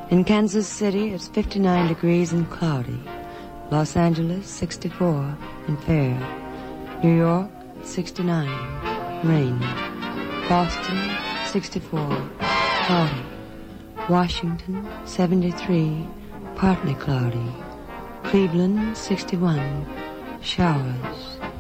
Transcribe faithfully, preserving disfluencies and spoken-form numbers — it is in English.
In Kansas City, it's fifty-nine degrees and cloudy. Los Angeles, sixty-four and fair. New York, sixty-nine, rain. Boston, sixty-four, cloudy. Washington, seventy-three, partly cloudy. Cleveland, sixty-one, showers.